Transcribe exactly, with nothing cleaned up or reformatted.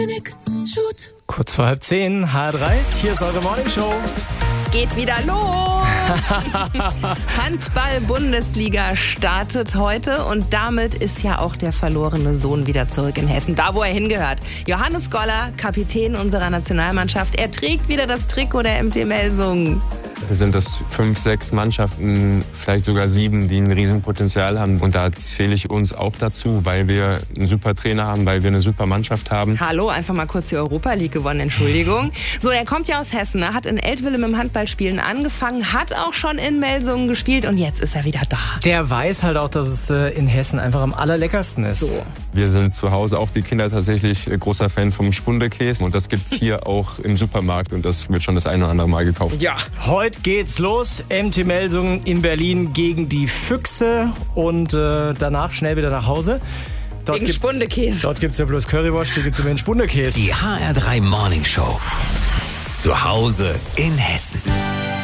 Kurz vor halb zehn, H R drei, hier ist eure Morning Show. Geht wieder los! Handball-Bundesliga startet heute und damit ist ja auch der verlorene Sohn wieder zurück in Hessen, da wo er hingehört. Johannes Goller, Kapitän unserer Nationalmannschaft, er trägt wieder das Trikot der M T Melsungen. Sind das fünf, sechs Mannschaften, vielleicht sogar sieben, die ein Riesenpotenzial haben. Und da zähle ich uns auch dazu, weil wir einen super Trainer haben, weil wir eine super Mannschaft haben. Hallo, einfach mal kurz die Europa League gewonnen, Entschuldigung. So, er kommt ja aus Hessen, er hat in Eltville mit dem Handballspielen angefangen, hat auch schon in Melsungen gespielt und jetzt ist er wieder da. Der weiß halt auch, dass es in Hessen einfach am allerleckersten ist. So. Wir sind zu Hause, auch die Kinder, tatsächlich großer Fan vom Spundekäse. Und das gibt's hier auch im Supermarkt und das wird schon das eine oder andere Mal gekauft. Ja, heute geht's los. M T Melsungen in Berlin gegen die Füchse und äh, danach schnell wieder nach Hause. Dort Gegen gibt's, Spundekäse. Dort gibt's ja bloß Currywurst, hier gibt's immer den Spundekäse. Die H R drei Morning Show. Zu Hause in Hessen.